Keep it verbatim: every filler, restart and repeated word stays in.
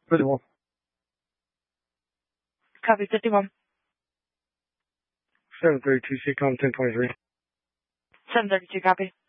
fifty-one. Copy, fifty-one. seven thirty-two, C COM ten twenty-three. seven thirty-two, copy.